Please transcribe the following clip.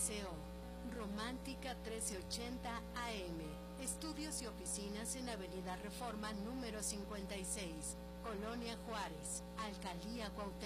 RCO, Romántica 1380 AM. Estudios y oficinas en Avenida Reforma número 56, Colonia Juárez, Alcaldía Cuauhtémoc.